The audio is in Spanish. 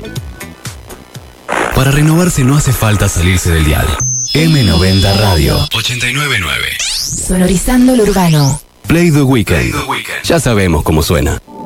Para renovarse no hace falta salirse del dial. M90 Radio 89.9. Sonorizando lo urbano. Play the Weekend. Ya sabemos cómo suena.